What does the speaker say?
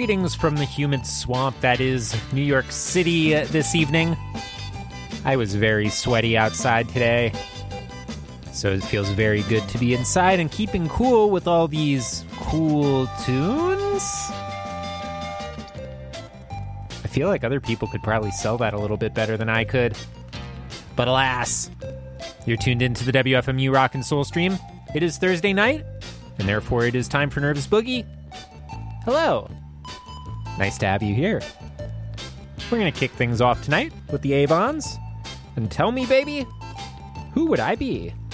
Greetings from the humid swamp that is New York City this evening. I was very sweaty outside today, so it feels very good to be inside and keeping cool with all these cool tunes. I feel like other people could probably sell that a little bit better than I could. But alas, you're tuned into the WFMU Rock and Soul Stream. It is Thursday night, and therefore it is time for Nervous Boogie. Hello. Nice to have you here. We're going to kick things off tonight with the Avons. And tell me, baby, who would I be?